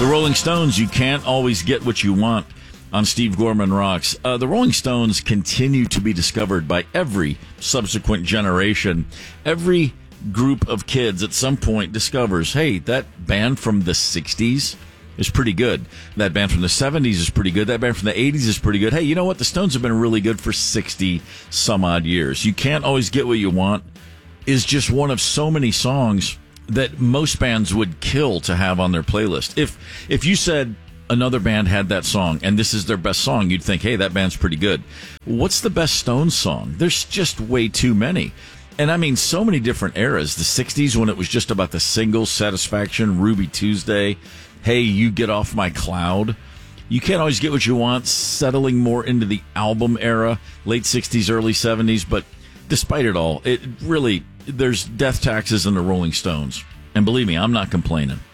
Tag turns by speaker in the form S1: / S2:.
S1: The Rolling Stones, You Can't Always Get What You Want on Steve Gorman Rocks. The Rolling Stones continue to be discovered by every subsequent generation. Every group of kids at some point discovers, hey, that band from the 60s is pretty good. That band from the 70s is pretty good. That band from the 80s is pretty good. Hey, you know what? The Stones have been really good for 60 some odd years. You Can't Always Get What You Want is just one of so many songs that most bands would kill to have on their playlist. If you said another band had that song and this is their best song, you'd think, hey, that band's pretty good. What's the best Stones song? There's just way too many. And I mean, so many different eras. The 60s when it was just about the singles, Satisfaction, Ruby Tuesday, Hey, You Get Off My Cloud. You Can't Always Get What You Want, settling more into the album era, late 60s, early 70s. But despite it all, it really, there's death taxes in the Rolling Stones. And believe me, I'm not complaining.